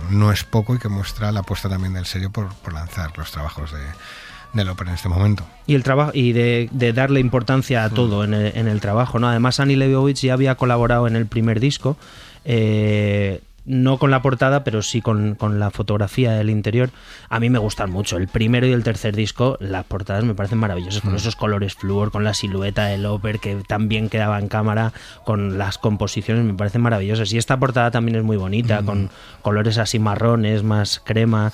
no es poco y que muestra la apuesta también del sello por lanzar los trabajos de Lauper en este momento. Y el trabajo y de darle importancia a todo en el trabajo, ¿no? Además, Annie Leibovitz ya había colaborado en el primer disco, no con la portada, pero sí con la fotografía del interior. A mí me gustan mucho. El primero y el tercer disco, las portadas me parecen maravillosas, con esos colores flúor, con la silueta de Lauper que también quedaba en cámara, con las composiciones, me parecen maravillosas. Y esta portada también es muy bonita, con colores así marrones, más crema.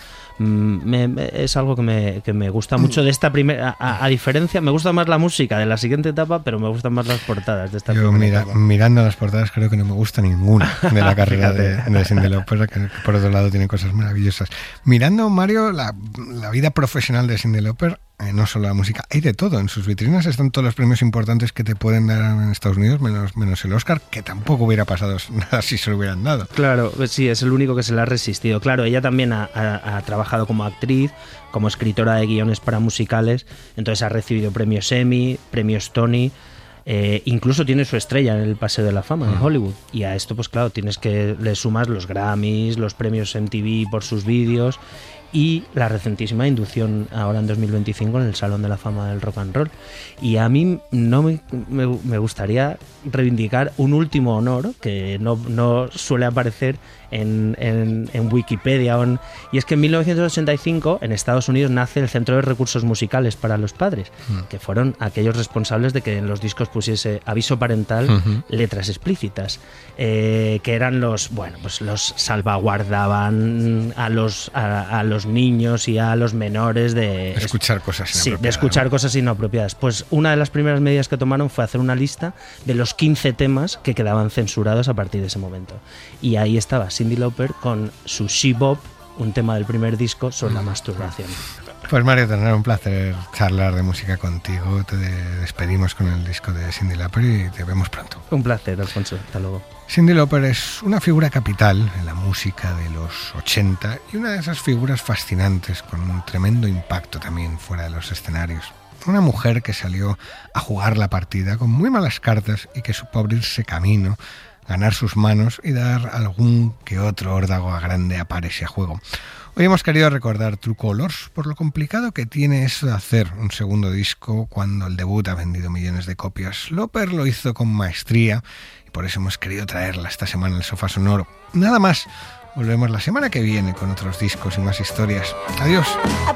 Es algo que me gusta mucho de esta primera. A diferencia, me gusta más la música de la siguiente etapa, pero me gustan más las portadas de esta primera etapa. Mirando las portadas, creo que no me gusta ninguna de la carrera de Cyndi Lauper, que por otro lado tiene cosas maravillosas. Mirando, Mario, la vida profesional de Cyndi Lauper, no solo la música, hay de todo. En sus vitrinas están todos los premios importantes que te pueden dar en Estados Unidos, menos el Oscar, que tampoco hubiera pasado nada si se lo hubieran dado. Claro, sí, es el único que se le ha resistido. Claro, ella también ha trabajado como actriz, como escritora de guiones para musicales, entonces ha recibido premios Emmy, premios Tony. Incluso tiene su estrella en el Paseo de la Fama en Hollywood, y a esto pues claro le sumas los Grammys, los premios MTV por sus vídeos y la recentísima inducción ahora en 2025 en el Salón de la Fama del Rock and Roll. Y a mí no me gustaría reivindicar un último honor que no suele aparecer en Wikipedia, y es que en 1985 en Estados Unidos nace el Centro de Recursos Musicales para los Padres, que fueron aquellos responsables de que en los discos pusiese aviso parental, letras explícitas, que eran los salvaguardaban a los niños y a los menores de escuchar cosas inapropiadas. Sí, de escuchar cosas inapropiadas. Pues una de las primeras medidas que tomaron fue hacer una lista de los 15 temas que quedaban censurados a partir de ese momento. Y ahí estaba Cyndi Lauper con su She Bop, un tema del primer disco sobre la masturbación. Pues Mario, tendrá un placer charlar de música contigo. Te despedimos con el disco de Cyndi Lauper y te vemos pronto. Un placer, Alfonso. Hasta luego. Cyndi Lauper es una figura capital en la música de los 80 y una de esas figuras fascinantes con un tremendo impacto también fuera de los escenarios. Una mujer que salió a jugar la partida con muy malas cartas y que supo abrirse camino, ganar sus manos y dar algún que otro órdago a grande a pares y a juego. Hoy hemos querido recordar True Colors por lo complicado que tiene eso de hacer un segundo disco cuando el debut ha vendido millones de copias. Lauper lo hizo con maestría y por eso hemos querido traerla esta semana al Sofá Sonoro. Nada más, volvemos la semana que viene con otros discos y más historias. Adiós.